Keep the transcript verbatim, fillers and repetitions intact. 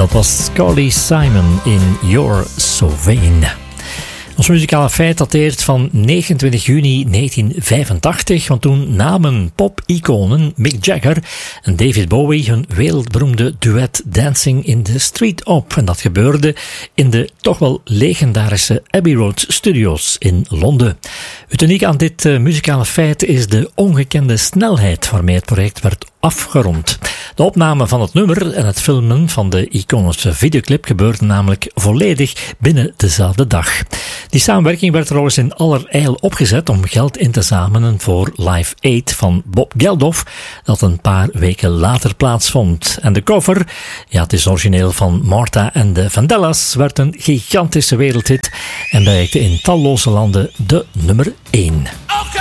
Dat was Carly Simon in You're So Vain. Ons muzikale feit dateert van negenentwintig juni negentien vijfentachtig, want toen namen pop-iconen Mick Jagger en David Bowie hun wereldberoemde duet Dancing in the Street op. En dat gebeurde in de toch wel legendarische Abbey Road Studios in Londen. Het unieke aan dit uh, muzikale feit is de ongekende snelheid waarmee het project werd afgerond. De opname van het nummer en het filmen van de iconische videoclip gebeurde namelijk volledig binnen dezelfde dag. Die samenwerking werd trouwens in allerijl opgezet om geld in te zamelen voor Live Aid van Bob Geldof, dat een paar weken later plaatsvond. En de cover, ja, het is origineel van Martha en de Vandellas, werd een gigantische wereldhit en bereikte in talloze landen de nummer één. Okay.